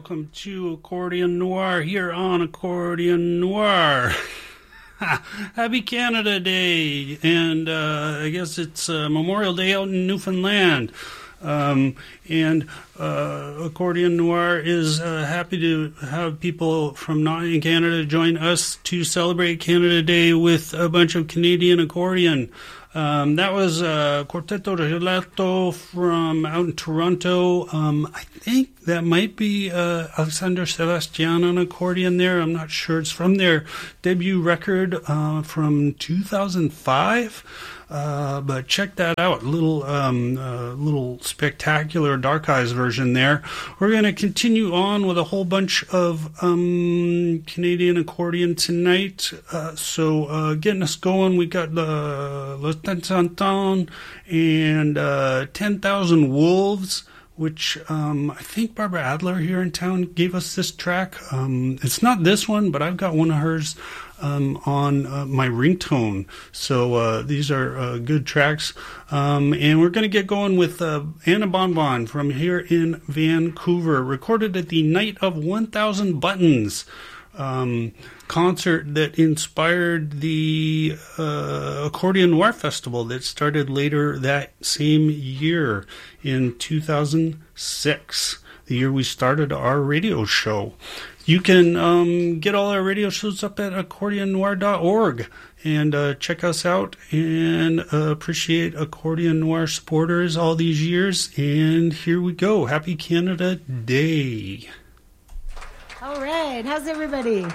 welcome to Accordion Noir here on Accordion Noir. Happy Canada Day, and I guess it's Memorial Day out in Newfoundland. And Accordion Noir is happy to have people from not in Canada join us to celebrate Canada Day with a bunch of Canadian accordion. That was Quartetto Gelato from out in Toronto. I think that might be Alexander Sebastian on accordion there. I'm not sure. It's from their debut record from 2005. But check that out. Little spectacular Dark Eyes version there. We're going to continue on with a whole bunch of Canadian accordion tonight. So getting us going, we got the Le Tantanton and 10,000 Wolves, which I think Barbara Adler here in town gave us this track. It's not this one, but I've got one of hers on my ringtone. So these are good tracks. And we're going to get going with Anna Bonbon from here in Vancouver, recorded at the Night of 1,000 Buttons concert that inspired the Accordion Noir Festival that started later that same year in 2006, the year we started our radio show. You can get all our radio shows up at accordionnoir.org and check us out and appreciate Accordion Noir supporters all these years. And here we go. Happy Canada Day. All right. How's everybody?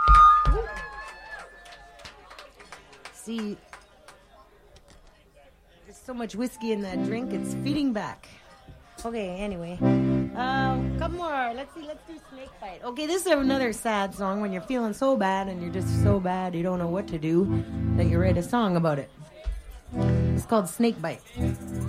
See, there's so much whiskey in that drink, it's feeding back. Okay, anyway. Couple more. Let's do Snake Bite. Okay, this is another sad song when you're feeling so bad and you're just so bad you don't know what to do that you write a song about it. It's called Snake Bite.